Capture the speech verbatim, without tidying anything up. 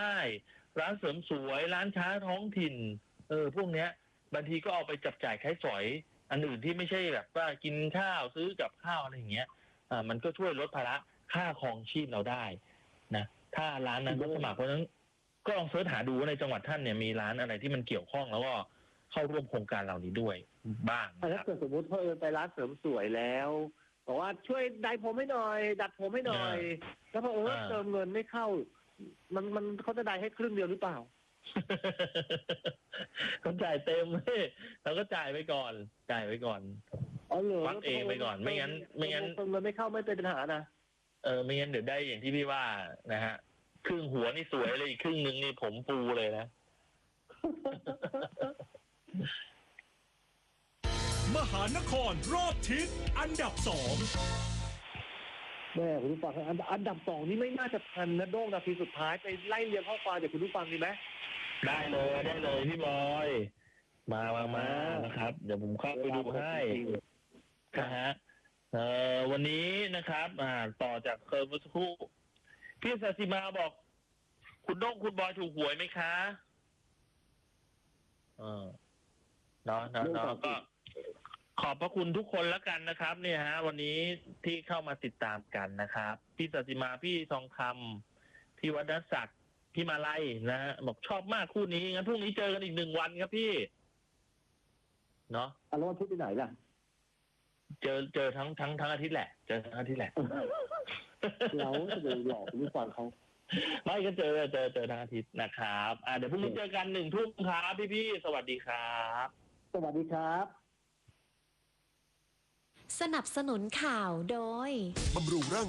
ต้ร้านเสริมสวยร้านค้าท้องถิ่นเออพวกเนี้ยบางทีก็เอาไปจับจ่ายใช้สอยอันอื่นที่ไม่ใช่แบบว่ากินข้าวซื้อกับข้าวอะไรอย่างเงี้ยอ่ามันก็ช่วยลดภาระค่าครองชีพเราได้นะถ้าร้านนั้นก็สมัครเพราะฉะนั้นก็ลองเสิร์ชหาดูว่าในจังหวัดท่านเนี่ยมีร้านอะไรที่มันเกี่ยวข้องแล้วก็เข้าร่วมโครงการเหล่านี้ด้วยบ้างนะคถ้ารับเกิดสมมติเพิ่นไปร้านเสริมสวยแล้วบอกว่าช่วยไดผมให้หน่อย ดัดผมให้หน่อย แล้วพอเออเติมเงินไม่เข้า มันมันเขาจะได้ให้ครึ่งเดียวหรือเปล่าเขาจ่ายเต็มเลยเราก็จ่ายไปก่อนจ่ายไปก่อนอ๋อเหรอวัดเองไปก่อนไม่งั้นไม่งั้นเติมเงินไม่เข้าไม่เป็นปัญหานะเออไม่งั้นเดี๋ยวได้อย่างที่พี่ว่านะฮะครึ่งหัวนี่สวยเลยอีกครึ่งหนึ่งนี่ผมฟูเลยนะมหานครรอบทิศอันดับสองแม่คุณผู้ฟังอันอันดับสองนี่ไม่น่าจะทันนะโด้งนาทีสุดท้ายไปไล่เรียงข้อความจากคุณผู้ฟังดีไหมได้เลยได้เลยพี่บอย มามามานะครับ เดี๋ยวผมเข้าไปดูให้นะฮะเอ่อวันนี้นะครับ อ่า ต่อจากเคยเมื่อสักครู่พี่ศาสิมาบอก คุณโด้งคุณบอยถูกหวยไหมคะเออเนาะเนาะเนาะก็ขอบพระคุณทุกคนแล้วกันนะครับ เนี่ยฮะ วันนี้ที่เข้ามาติดตามกันนะครับพี่ศาสิมาพี่ทองคำพี่วัฒนศักดิ์พี่มาลัยนะฮะบอกชอบมากคู่นี้งั้นพรุ่งนี้เจอกันอีกหนึ่งวันครับพี่เนาะอ่ะแล้ววันพุธไปไหนล่ะเจอเจอทั้งทั้งทั้งอาทิตย์แหละเจอทั้งอาทิตย์แหละเราจะไปหลอกคุณผู้ฟังเขาไม่ก็เจอเจอเจอทั้งอาทิตย์นะครับอ่าเดี๋ยวพรุ่งนี้เจอกันหนึ่งทุ่มครับพี่พี่ๆสวัสดีครับสวัสดีครับสนับสนุนข่าวโดยบำรุงร่าง